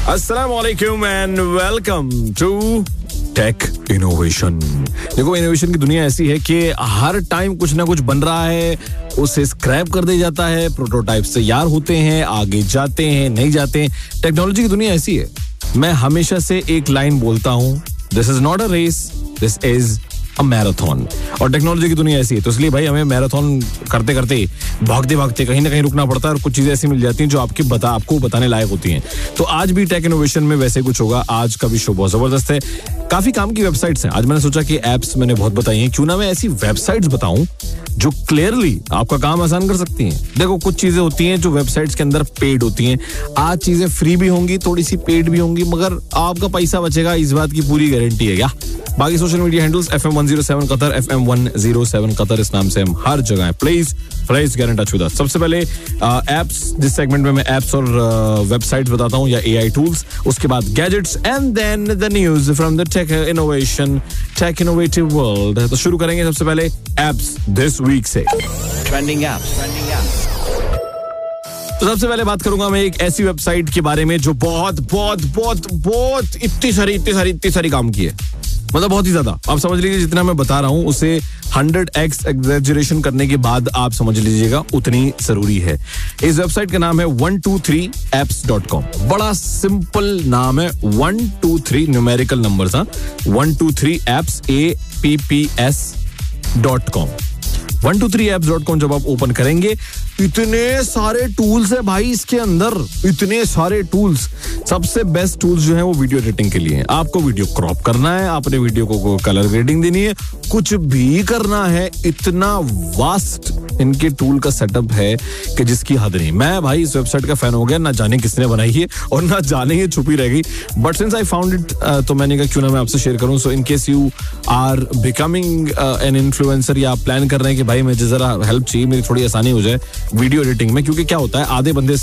अस्सलामु अलैकुम and welcome to tech innovation. देखो, इनोवेशन की दुनिया ऐसी है कि हर टाइम कुछ ना कुछ बन रहा है, उसे स्क्रैप कर दिया जाता है, प्रोटोटाइप तैयार होते हैं, आगे जाते हैं, नहीं जाते हैं। टेक्नोलॉजी की दुनिया ऐसी है। मैं हमेशा से एक लाइन बोलता हूं, this is not a race, this is a marathon. और टेक्नोलॉजी की दुनिया ऐसी है, तो इसलिए भाई हमें मैराथन करते करते भागते भागते कहीं ना कहीं रुकना पड़ता है और कुछ चीजें ऐसी मिल जाती हैं जो आपको बताने लायक होती हैं। तो आज भी टेक इनोवेशन में वैसे कुछ होगा। आज का भी शो बहुत जबरदस्त है। काफी काम की वेबसाइट्स हैं। आज मैंने सोचा कि एप्स मैंने बहुत बताई हैं, क्यों ना मैं ऐसी वेबसाइट्स बताऊं जो क्लियरली आपका काम आसान कर सकती हैं। देखो, कुछ चीजें होती हैं जो वेबसाइट्स के अंदर पेड होती हैं। आज चीजें फ्री भी होंगी, थोड़ी सी पेड भी होंगी, मगर आपका पैसा बचेगा, इस बात की पूरी गारंटी है। क्या बाकी social media handles FM107 Qatar, FM107 Qatar, इस नाम से हम हर जगह है। Please get in touch with us. सबसे पहले एप्स, जिस सेगमेंट में मैं एप्स और वेबसाइट्स बताता हूं या AI टूल्स, उसके बाद gadgets and then the news from the take innovative world. तो शुरू करेंगे सबसे पहले एप्स दिस वीक से। Trending apps. तो सबसे पहले बात करूंगा मैं एक ऐसी वेबसाइट के बारे में जो बहुत इतनी सारी काम की है, मतलब बहुत ही ज्यादा। आप समझ लीजिए जितना मैं बता रहा हूं उसे 100x एग्जैजरेशन करने के बाद आप समझ लीजिएगा उतनी जरूरी है। इस वेबसाइट का नाम है 123apps.com। बड़ा सिंपल नाम है, 123 न्यूमेरिकल नंबर्स, 123apps.com। 123apps.com जब आप ओपन करेंगे, इतने सारे टूल्स है भाई इसके अंदर, इतने सारे टूल्स। सबसे बेस्ट टूल्स जो है वो वीडियो एडिटिंग के लिए है। आपको वीडियो क्रॉप करना है, आपने वीडियो को कलर ग्रेडिंग देनी है, कुछ भी करना है, इतना वास्ट इनके टूल का सेटअप है कि जिसकी हद नहीं। मैं भाई इस वेबसाइट का फैन हो गया, ना जाने किसने बनाई है और ना जाने ये छुपी रह गई, but since I found it तो मैंने कहा क्यों ना मैं आपसे शेयर करूं। सो in case you are becoming an influencer या आप प्लान कर रहे हैं कि भाई मुझे जरा हेल्प चाहिए, मेरी थोड़ी आसानी हो जाए वीडियो एडिटिंग में, क्योंकि क्या होता है आधे बंदे